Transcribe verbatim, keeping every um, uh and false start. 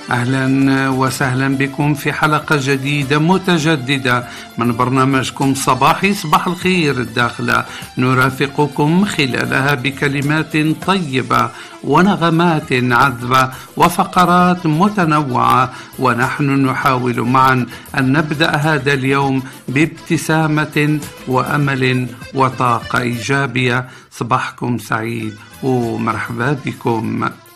أهلا وسهلا بكم في حلقة جديدة متجددة من برنامجكم صباحي صباح الخير الداخلة، نرافقكم خلالها بكلمات طيبة ونغمات عذبة وفقرات متنوعة، ونحن نحاول معا أن نبدأ هذا اليوم بابتسامة وأمل وطاقة إيجابية. صباحكم سعيد ومرحبا بكم.